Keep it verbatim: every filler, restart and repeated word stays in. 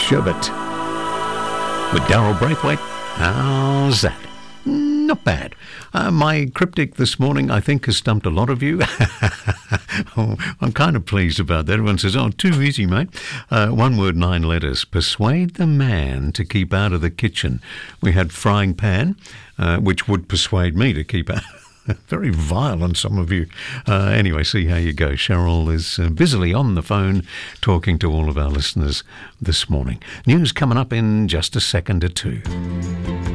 Sherbet with Daryl Braithwaite. How's that? Not bad. Uh, my cryptic this morning, I think, has stumped a lot of you. oh, I'm kind of pleased about that. Everyone says, oh, too easy, mate. Uh, one word, nine letters. Persuade the man to keep out of the kitchen. We had frying pan, uh, which would persuade me to keep out. Very violent, some of you. Uh, anyway, see how you go. Cheryl is uh, busily on the phone talking to all of our listeners this morning. News coming up in just a second or two.